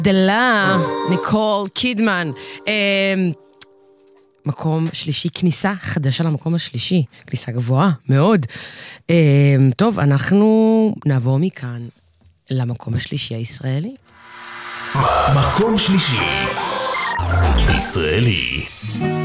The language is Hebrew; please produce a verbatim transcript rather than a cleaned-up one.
דלה, ניקול קידמן. מקום שלישי, כניסה חדשה למקום השלישי. כניסה גבוהה, מאוד. טוב, אנחנו נעבור מכאן למקום השלישי הישראלי. מקום שלישי ישראלי.